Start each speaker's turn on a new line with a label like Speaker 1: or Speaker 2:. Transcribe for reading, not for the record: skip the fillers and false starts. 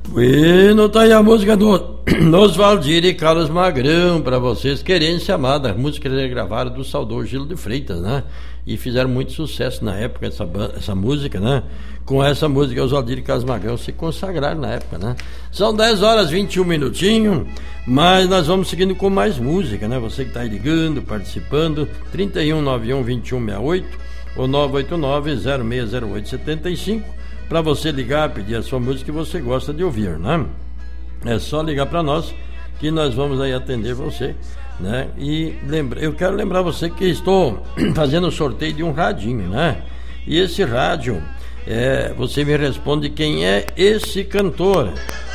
Speaker 1: Bueno, tá aí a música do Oswaldir e Carlos Magrão pra vocês, Querência Amada, música que eles gravaram do saudoso Gildo de Freitas, né? E fizeram muito sucesso na época essa música, né? Com essa música Oswaldir e Carlos Magrão se consagraram na época, né? São 10 horas 21 minutinhos, mas nós vamos seguindo com mais música, né? Você que tá aí ligando, participando, 3191-2168 ou 989-060875 para você ligar, pedir a sua música que você gosta de ouvir, né? É só ligar para nós que nós vamos aí atender você, né? E eu quero lembrar você que estou fazendo o sorteio de um radinho, né? E esse rádio, você me responde quem é esse cantor.